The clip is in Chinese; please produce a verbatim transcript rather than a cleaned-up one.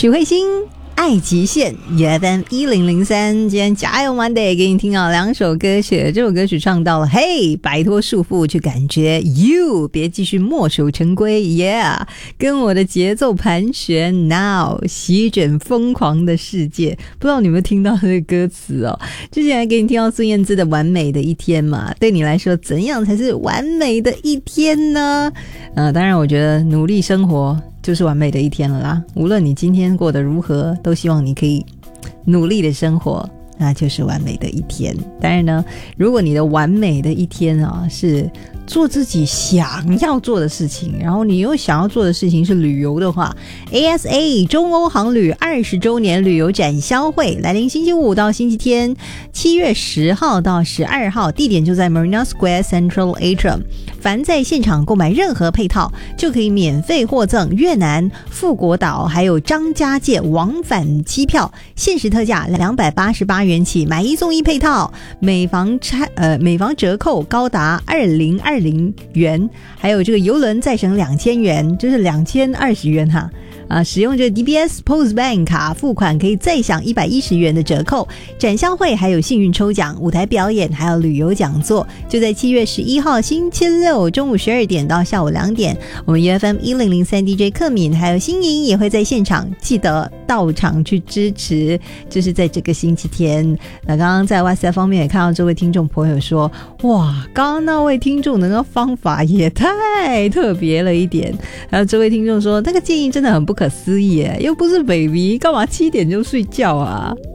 许慧欣爱极限 U F M 一零零三，今天加油 Monday 给你听到两首歌曲，这首歌曲唱到了嘿，摆脱束缚去感觉 You， 别继续墨守成规 Yeah， 跟我的节奏盘旋 Now， 席卷疯狂的世界。不知道你有没有听到这个歌词哦？之前还给你听到孙燕姿的完美的一天嘛，对你来说怎样才是完美的一天呢？呃，当然我觉得努力生活就是完美的一天了啦，无论你今天过得如何，都希望你可以努力的生活，那就是完美的一天。当然呢，如果你的完美的一天啊是做自己想要做的事情，然后你又想要做的事情是旅游的话， A S A 中欧航旅二十周年旅游展销会来临星期五到星期天，七月十号到十二号，地点就在 Marina Square Central Atrium。凡在现场购买任何配套，就可以免费获赠越南、富国岛还有张家界往返机票，限时特价两百八十八元起，买一送一配套，每房拆呃每房折扣高达二零二零元，还有这个邮轮再省两千元，就是两千二十元哈。啊，使用这 D B S Post Bank 卡付款可以再享一百一十元的折扣。展销会还有幸运抽奖、舞台表演，还有旅游讲座，就在七月十一号星期六中午十二点到下午两点。我们 U F M 一零零三 D J 克敏还有新颖也会在现场，记得到场去支持。就是在这个星期天。那刚刚在 WhatsApp 方面也看到这位听众朋友说，哇，刚刚那位听众那个方法也太特别了一点。还有这位听众说，那个建议真的很不可思议耶，又不是 baby， 干嘛七点就睡觉啊？